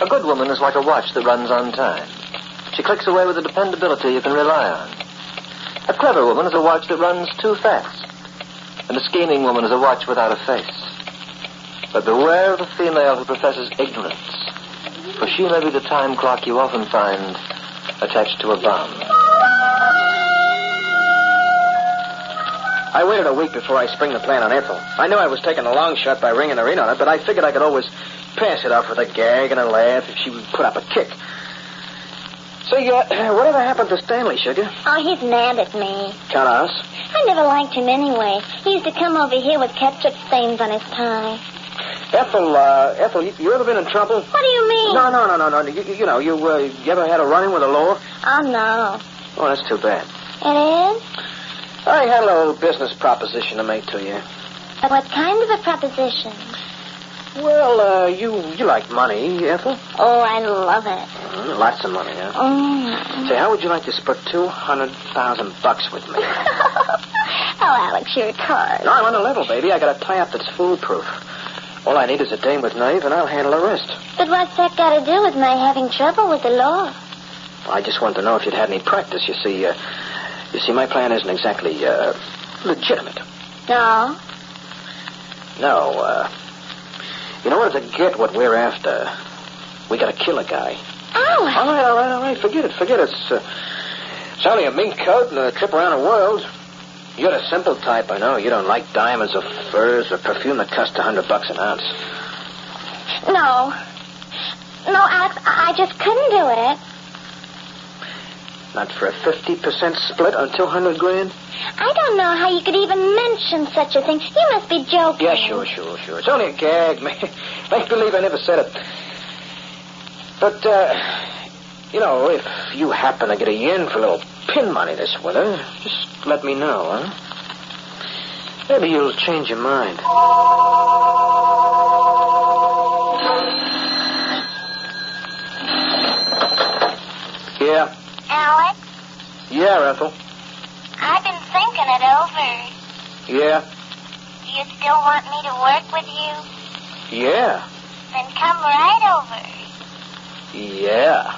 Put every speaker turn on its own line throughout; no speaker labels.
A good woman is like a watch that runs on time. She clicks away with a dependability you can rely on. A clever woman is a watch that runs too fast. And a scheming woman is a watch without a face. But beware of the female who professes ignorance, for she may be the time clock you often find attached to a bomb.
I waited a week before I spring the plan on Ethel. I knew I was taking a long shot by ringing her in on it, but I figured I could always pass it off with a gag and a laugh if she would put up a kick. Say, whatever happened to Stanley, sugar?
Oh, he's mad at me.
Count us?
I never liked him anyway. He used to come over here with ketchup stains on his tie.
Ethel, you ever been in trouble?
What do you mean?
No. You ever had a run-in with the law?
Oh, no.
Oh, that's too bad.
It is?
I had a little business proposition to make to you.
What kind of a proposition?
Well, you like money, Ethel?
Oh, I love it.
Lots of money, huh?
Mm.
Say, how would you like to split $200,000 with me?
Oh, Alex, you're a card.
No, I'm on the level, baby. I got a tie-up that's foolproof. All I need is a dame with nerve, and I'll handle the rest.
But what's that got to do with my having trouble with the law?
I just wanted to know if you'd had any practice. You see, my plan isn't exactly, legitimate.
No?
No, in order to get what we're after, we gotta kill a guy.
Oh.
All right. Forget it. It's only a mink coat and a trip around the world. You're the simple type, I know. You don't like diamonds or furs or perfume that costs $100 an ounce.
No, Alex, I just couldn't do it.
Not for a 50% split on $200,000?
I don't know how you could even mention such a thing. You must be joking.
Yeah, sure. It's only a gag, man. Make believe I never said it. But, if you happen to get a yen for a little pin money this winter, just let me know, huh? Maybe you'll change your mind. Yeah.
Alex?
Yeah, Ethel.
I've been thinking it over.
Yeah.
Do you still want me to work with you?
Yeah.
Then come right over.
Yeah.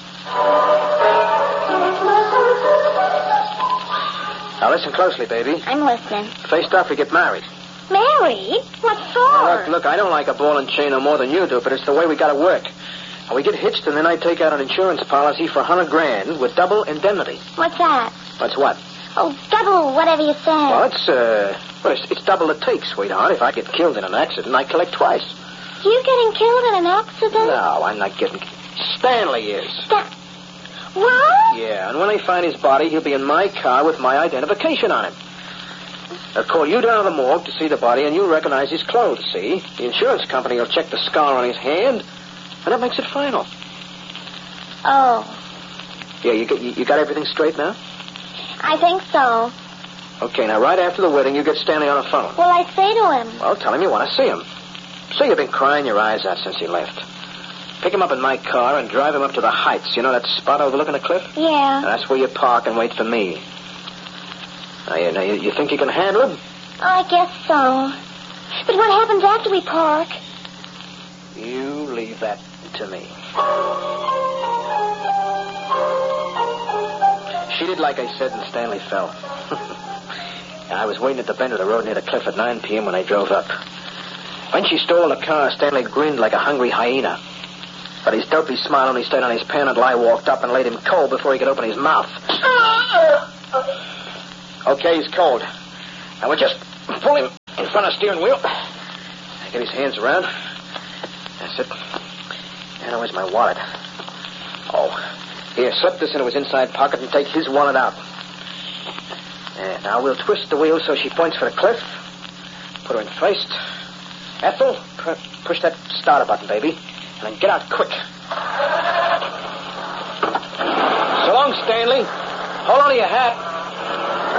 Now listen closely, baby.
I'm listening.
Faced off, we get married.
Married? What for?
Look, I don't like a ball and chain no more than you do, but it's the way we gotta work. Now, we get hitched, and then I take out an insurance policy for $100,000 with double indemnity.
What's that?
That's what?
Oh, double whatever you say.
Well, it's double the take, sweetheart. If I get killed in an accident, I collect twice.
You getting killed in an accident?
No, I'm not getting... Stanley is.
What?
Yeah, and when they find his body, he'll be in my car with my identification on him. They'll call you down to the morgue to see the body, and you'll recognize his clothes, see? The insurance company will check the scar on his hand, and that makes it final.
Oh.
Yeah, you got everything straight now?
I think so.
Okay, now right after the wedding, you get Stanley on the phone.
Well, I say to him.
Well, tell him you want to see him. Say you've been crying your eyes out since he left. Pick him up in my car and drive him up to the Heights. You know that spot overlooking the cliff?
Yeah.
And that's where you park and wait for me. Now, you think you can handle him?
Oh, I guess so. But what happens after we park?
You leave that to me. She did like I said, and Stanley fell. I was waiting at the bend of the road near the cliff at 9 p.m. when I drove up. When she stole the car, Stanley grinned like a hungry hyena. But his dopey smile only stayed on his pen until I walked up and laid him cold before he could open his mouth. Okay, he's cold. Now we just pull him in front of the steering wheel. Get his hands around. That's it. And where's my wallet? Oh, here, slip this into his inside pocket and take his wallet out. And now we'll twist the wheel so she points for the cliff. Put her in first. Ethel, push that starter button, baby. And then get out quick. So long, Stanley. Hold on to your hat.